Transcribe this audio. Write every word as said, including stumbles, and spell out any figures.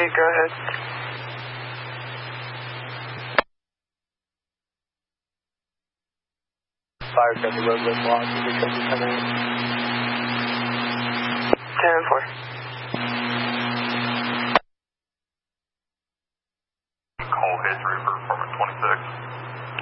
go ahead. Fire got the road was blocked. Did you come in? ten four.